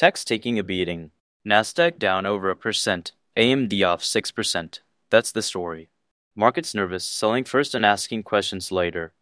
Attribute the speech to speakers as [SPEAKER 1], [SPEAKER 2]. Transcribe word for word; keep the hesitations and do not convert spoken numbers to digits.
[SPEAKER 1] Tech's taking a beating. Nasdaq down over a percent, A M D off six percent. That's the story. Markets nervous, selling first and asking questions later.